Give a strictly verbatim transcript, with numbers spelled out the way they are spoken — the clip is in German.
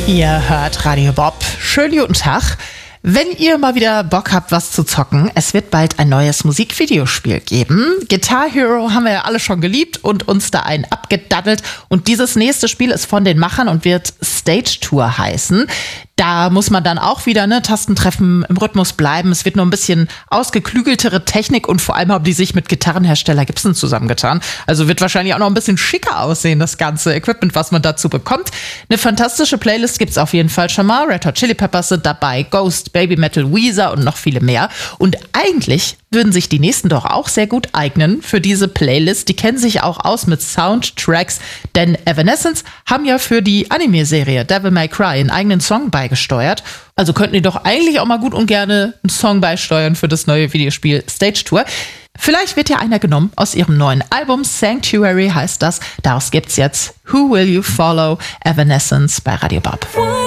Ihr hört Radio Bob. Schönen guten Tag. Wenn ihr mal wieder Bock habt, was zu zocken, es wird bald ein neues Musikvideospiel geben. Guitar Hero haben wir ja alle schon geliebt und uns da einen abgedaddelt. Und dieses nächste Spiel ist von den Machern und wird Stage Tour heißen. Da muss man dann auch wieder ne, Tastentreffen im Rhythmus bleiben. Es wird nur ein bisschen ausgeklügeltere Technik und vor allem haben die sich mit Gitarrenhersteller Gibson zusammengetan. Also wird wahrscheinlich auch noch ein bisschen schicker aussehen, das ganze Equipment, was man dazu bekommt. Eine fantastische Playlist gibt's auf jeden Fall schon mal. Red Hot Chili Peppers sind dabei, Ghost, Baby Metal, Weezer und noch viele mehr. Und eigentlich würden sich die nächsten doch auch sehr gut eignen für diese Playlist. Die kennen sich auch aus mit Soundtracks, denn Evanescence haben ja für die Anime-Serie Devil May Cry einen eigenen Song beigesteuert. Also könnten die doch eigentlich auch mal gut und gerne einen Song beisteuern für das neue Videospiel Stage Tour. Vielleicht wird ja einer genommen aus ihrem neuen Album, Sanctuary heißt das. Daraus gibt's jetzt Who Will You Follow, Evanescence bei Radio Bob.